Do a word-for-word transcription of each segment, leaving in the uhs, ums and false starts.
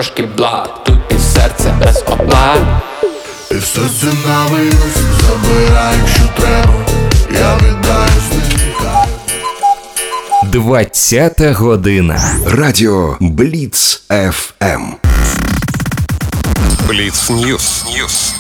трошки бла, тут і серце без оплат. І все це на винос, забирай, якщо треба, я віддаю стихаю. Двадцята година. Радіо Бліц еф ем. Бліц Ньюс. Ньюс.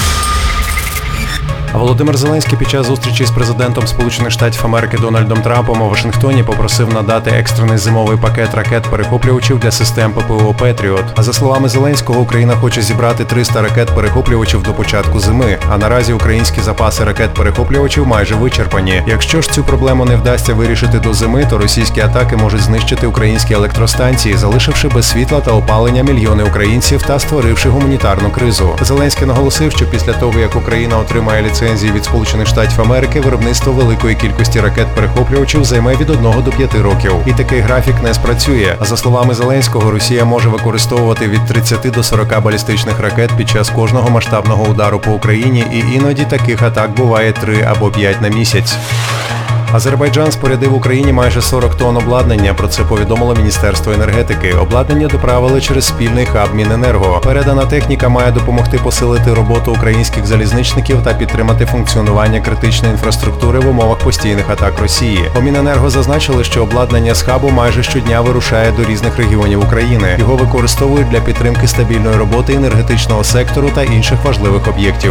Володимир Зеленський під час зустрічі з президентом Сполучених Штатів Америки Дональдом Трампом у Вашингтоні попросив надати екстрений зимовий пакет ракет-перехоплювачів для систем ППО «Петріот». А за словами Зеленського, Україна хоче зібрати триста ракет-перехоплювачів до початку зими. А наразі українські запаси ракет-перехоплювачів майже вичерпані. Якщо ж цю проблему не вдасться вирішити до зими, то російські атаки можуть знищити українські електростанції, залишивши без світла та опалення мільйони українців та створивши гуманітарну кризу. Зеленський наголосив, що після того, як Україна отримає ліцензію від Сполучених Штатів Америки, виробництво великої кількості ракет-перехоплювачів займе від одного до п'яти років. І такий графік не спрацює. А за словами Зеленського, Росія може використовувати від тридцяти до сорока балістичних ракет під час кожного масштабного удару по Україні, і іноді таких атак буває три або п'ять на місяць. Азербайджан спорядив Україні майже сорок тонн обладнання, про це повідомило Міністерство енергетики. Обладнання доправили через спільний хаб Міненерго. Передана техніка має допомогти посилити роботу українських залізничників та підтримати функціонування критичної інфраструктури в умовах постійних атак Росії. У Міненерго зазначили, що обладнання з хабу майже щодня вирушає до різних регіонів України. Його використовують для підтримки стабільної роботи енергетичного сектору та інших важливих об'єктів.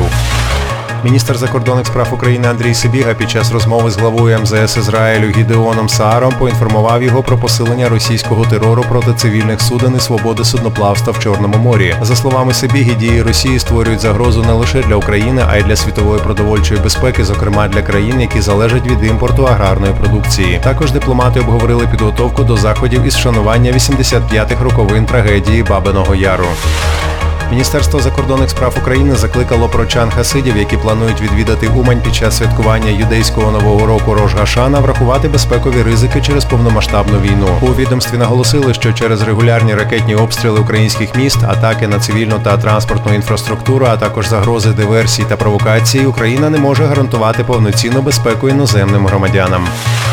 Міністр закордонних справ України Андрій Сибіга під час розмови з главою ем зе ес Ізраїлю Гідеоном Сааром поінформував його про посилення російського терору проти цивільних суден і свободи судноплавства в Чорному морі. За словами Сибіги, дії Росії створюють загрозу не лише для України, а й для світової продовольчої безпеки, зокрема для країн, які залежать від імпорту аграрної продукції. Також дипломати обговорили підготовку до заходів із вшанування вісімдесят п'ятих роковин трагедії Бабиного Яру. Міністерство закордонних справ України закликало прочан хасидів, які планують відвідати Умань під час святкування юдейського нового року Рош Гашана, врахувати безпекові ризики через повномасштабну війну. У відомстві наголосили, що через регулярні ракетні обстріли українських міст, атаки на цивільну та транспортну інфраструктуру, а також загрози диверсій та провокацій, Україна не може гарантувати повноцінну безпеку іноземним громадянам.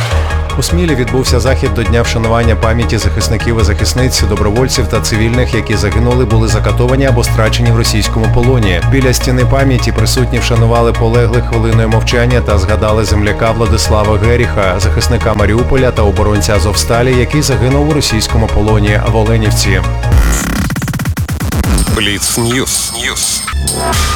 У Смілі відбувся захід до Дня вшанування пам'яті захисників і захисниць, добровольців та цивільних, які загинули, були закатовані або страчені в російському полоні. Біля стіни пам'яті присутні вшанували полеглих хвилиною мовчання та згадали земляка Владислава Геріха, захисника Маріуполя та оборонця Азовсталі, який загинув у російському полоні в Оленівці. Бліц Ньюс. Ньюс.